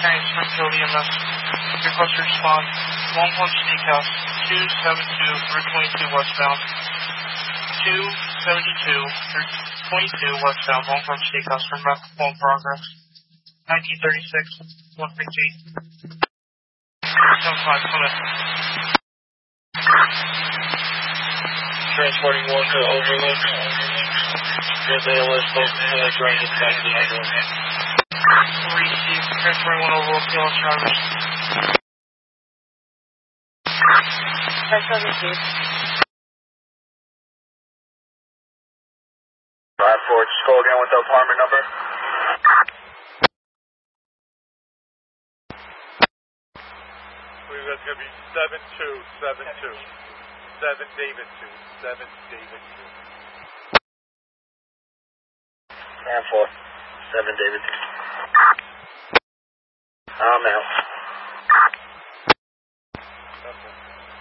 County Springfield EMS. Request to respond. Long Punch Steakhouse, 272 Route 22 westbound. 272 Route 22 westbound, Long Punch Steakhouse for medical in progress. 1936, 115. 75, come in. Transporting 1 to Overlook. Good ALS, both trying to get back to the ambulance. Receive, transferring 1 Overlook, ALS drivers. That's received. 5-4, just go again with the apartment number. That's going to be 7272. 7 David 2. 7 David 2. 9-4. 7 David 2. I'm out. Okay.